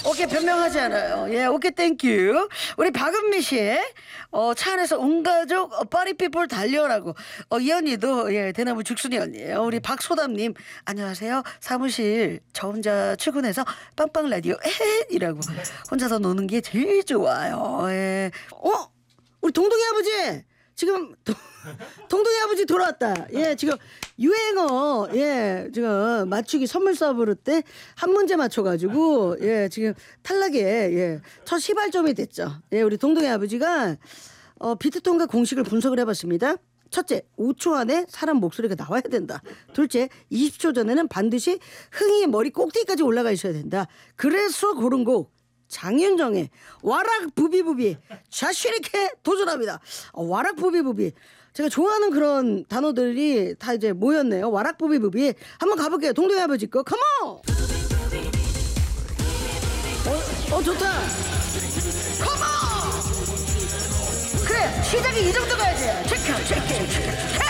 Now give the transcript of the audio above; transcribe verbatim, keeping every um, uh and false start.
오케이, 변명하지 않아요. 예, 오케이, 땡큐. 우리 박은미 씨, 어, 차 안에서 온 가족, 어, 파리피플 달려라고. 어, 이 언니도, 예, 대나무 죽순이 언니예요. 우리 박소담님, 안녕하세요. 사무실 저 혼자 출근해서 빵빵 라디오, 에헤이라고. 혼자서 노는 게 제일 좋아요. 예. 어? 우리 동동이 아버지! 지금, 동, 동동이 아버지 돌아왔다. 예, 지금 유행어, 예, 지금 맞추기 선물 서브르 때 한 문제 맞춰가지고, 예, 지금 탈락에, 예, 첫 시발점이 됐죠. 예, 우리 동동이 아버지가, 어, 비트통과 공식을 분석을 해봤습니다. 첫째, 오 초 안에 사람 목소리가 나와야 된다. 둘째, 이십 초 전에는 반드시 흥이 머리 꼭대기까지 올라가 있어야 된다. 그래서 고른 곡. 장윤정의 와락 부비부비 자신 있게 도전합니다. 어, 와락 부비부비 제가 좋아하는 그런 단어들이 다 이제 모였네요. 와락 부비부비 한번 가볼게요. 동동이 아버지 거 컴온. 어, 어 좋다. 컴온. 그래 시작이 이 정도 가야지. 체크 체크 체크 체크.